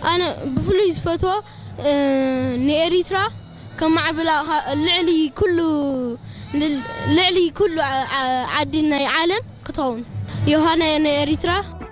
أنا بفلوس فتوى نيريترا كم عبلا لعلي كله عدينا عالم قطعون يوهانا نيريترا